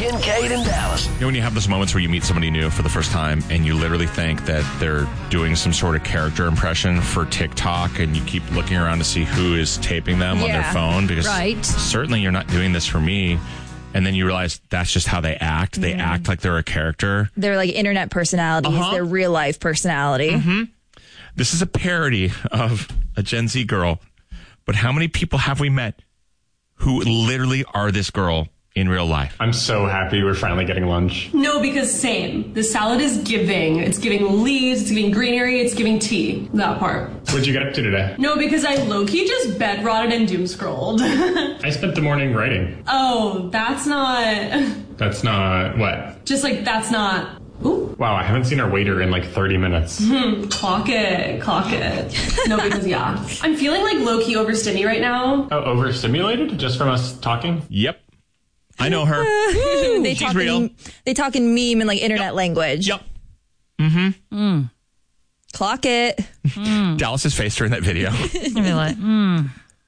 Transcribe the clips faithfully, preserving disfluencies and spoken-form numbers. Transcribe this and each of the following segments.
Kincaid and Dallas. You know, when you have those moments where you meet somebody new for the first time and you literally think that they're doing some sort of character impression for TikTok and you keep looking around to see who is taping them Yeah, on their phone because right. certainly you're not doing this for me. And then you realize that's just how they act. They mm. act like they're a character. They're like internet personalities. Uh-huh. They're real life personality. Mm-hmm. This is a parody of a Gen Z girl. But how many people have we met who literally are this girl in real life? I'm so happy we're finally getting lunch. No, because same. The salad is giving. It's giving leaves, it's giving greenery, it's giving tea. That part. What'd you get up to today? No, because I low-key just bed rotted and doom scrolled. I spent the morning writing. Oh, that's not... That's not... what? Just like, that's not... Ooh. Wow, I haven't seen our waiter in like thirty minutes. Hmm, clock it, clock it. No, because yeah. I'm feeling like low-key overstimmy right now. Oh, overstimulated? Just from us talking? Yep. I know her. they She's talk real. In, they talk in meme and like internet yep. language. Yep. Mm-hmm. Mm. Clock it. Mm. Dallas's face during that video. I'd be like, mm.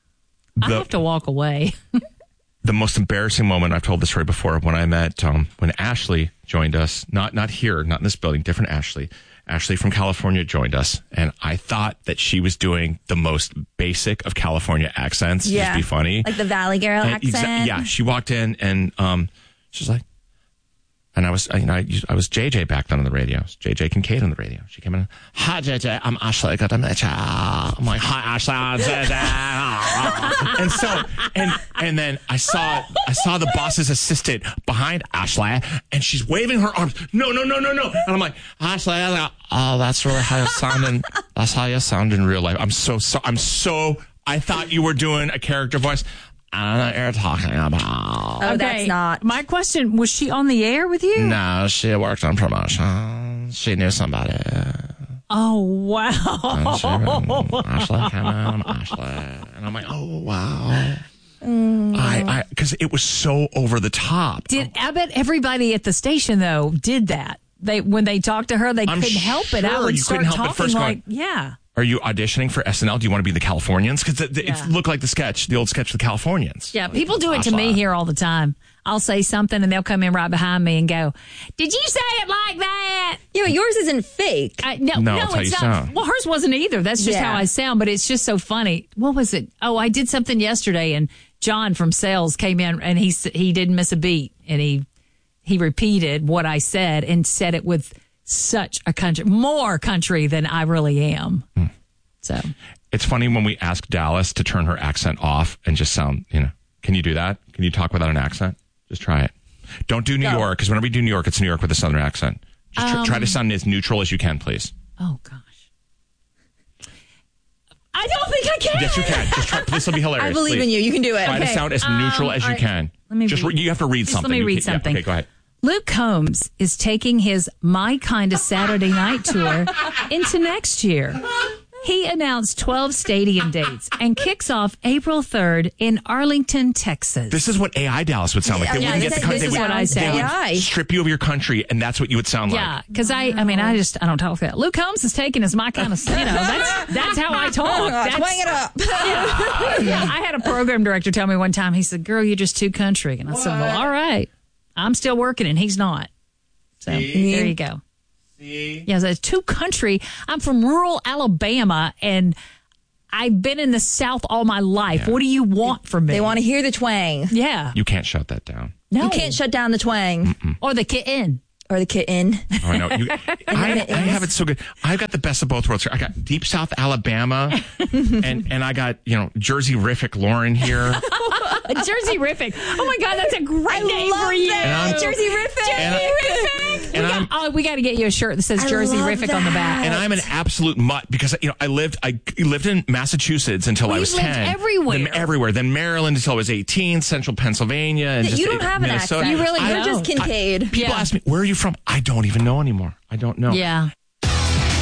I The- have to walk away. The most embarrassing moment, I've told the story before, when I met, um, when Ashley joined us, not not here, not in this building, different Ashley. Ashley from California joined us, and I thought that she was doing the most basic of California accents. Yeah. Just be funny. Like the Valley Girl And accent. exa- yeah, she walked in, and um, she was like, and I was, you know, I, used, I was J J back then on the radio. I was J J Kincaid on the radio. She came in, hi J J, I'm Ashley. Got a match. I'm like, hi Ashley, I'm J J. And so, and and then I saw, I saw the boss's assistant behind Ashley, and she's waving her arms. No, no, no, no, no. And I'm like, Ashley, I'm like, oh, that's really how you sound in, that's how you sound in real life. I'm so, so, I'm so. I thought you were doing a character voice. I don't know what you're talking about. Oh, that's not. My question, was she on the air with you? No, she worked on promotion. She knew somebody. Oh, wow. And she went, Ashley came in, Ashley. And I'm like, oh, wow. Mm. I, I, because it was so over the top. Did I bet everybody at the station, though, did that. They When they talked to her, they I'm couldn't help it. I sure would you start couldn't help it talking first like, going, yeah. Are you auditioning for S N L? Do you want to be the Californians? Because it, Yeah. it looked like the sketch, the old sketch of the Californians. Yeah, people do it to Ashley. me here all the time. I'll say something and they'll come in right behind me and go, did you say it like that? Yeah, but yours isn't fake. I, no, No, no, that's how it's you not. sound. Well, hers wasn't either. That's just Yeah. how I sound, but it's just so funny. What was it? Oh, I did something yesterday and John from sales came in and he s- he didn't miss a beat and he he repeated what I said and said it with such a country, more country than I really am. Hmm. So It's funny when we ask Dallas to turn her accent off and just sound, you know, can you do that? Can you talk without an accent? Just try it. Don't do New No. York, because whenever you do New York, it's New York with a southern accent. Just tr- Um, try to sound as neutral as you can, please. Oh, gosh. I don't think I can. Yes, you can. Just try. This will be hilarious. I believe please. in you. You can do it. Try to Okay. sound as Um, neutral as you I- can. let me Just read- re- you have to read just something. let me You read can't- yeah, something. okay, go ahead. Luke Combs is taking his My Kind of Saturday Night tour into next year. He announced twelve stadium dates and kicks off April third in Arlington, Texas. This is what A I Dallas would sound like. They Yeah, wouldn't this get the is- country. this They is would, what I they say. would A I. strip you of your country, and that's what you would sound like. Yeah, because I, I mean, I just, I don't talk like that. Luke Combs is taking his My Kind of, you know, that's that's how I talk. That's, Twang it up. Yeah, I had a program director tell me one time, he said, girl, you're just too country. And I said, well, all right. I'm still working and he's not. So there you go. See? Yeah, it's too country. I'm from rural Alabama and I've been in the South all my life. Yeah. What do you want from me? They want to hear the twang. Yeah. You can't shut that down. No. You can't shut down the twang Or the kitten. or the kitten. Oh, I know. You, I, I have it so good. I've got the best of both worlds here. I got deep South Alabama, and and I got, you know, Jersey Riffic Lauren here. A Jersey Riffic. Oh my God, that's a great name love for you. that. And I'm- Jersey Riffic. And I- Riffic. and we, I'm- got, oh, we got to get you a shirt that says I Jersey love Riffic on the back. And I'm an absolute mutt because, you know, I lived I lived in Massachusetts until Well, I was you've lived ten. everywhere. Then everywhere. Then Maryland until I was eighteen. Central Pennsylvania. And You just don't have an Minnesota. accent. You really I- You're just don't. Kincaid. People Yeah. ask me, where are you from? I don't even know anymore. I don't know. Yeah.